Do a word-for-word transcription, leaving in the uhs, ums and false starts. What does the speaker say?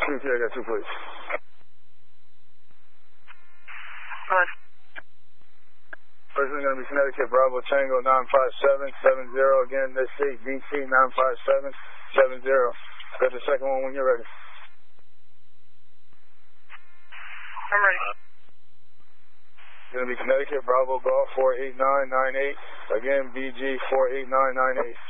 Q T, I got two plates. Good. First is going to be Connecticut Bravo Tango nine five seven seven zero. Again, this state B T nine five seven seven zero. Got the second one when you're ready. I'm ready. It's going to be Connecticut Bravo Golf four eight nine nine eight. Again, B G four eight nine nine eight.